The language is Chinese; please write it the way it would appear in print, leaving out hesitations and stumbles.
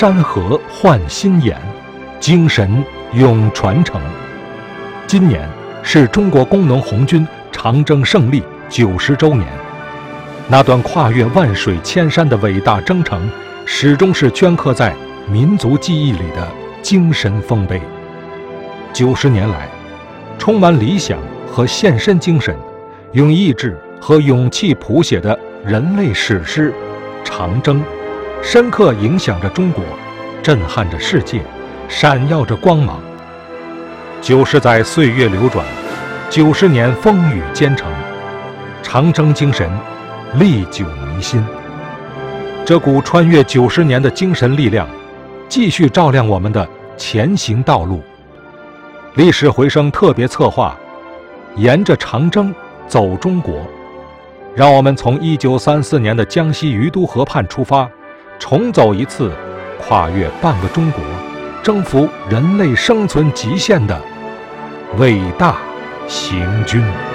山河换新颜，精神永传承。今年是中国工农红军长征胜利90周年，那段跨越万水千山的伟大征程，始终是镌刻在民族记忆里的精神丰碑。90年来，充满理想和献身精神，用意志和勇气谱写的人类史诗《长征》，深刻影响着中国，震撼着世界，闪耀着光芒。90载岁月流转，90年风雨兼程，长征精神历久弥新。这股穿越90年的精神力量，继续照亮我们的前行道路。历史回声特别策划，沿着长征走中国，让我们从1934年的江西于都河畔出发，重走一次跨越半个中国，征服人类生存极限的伟大行军。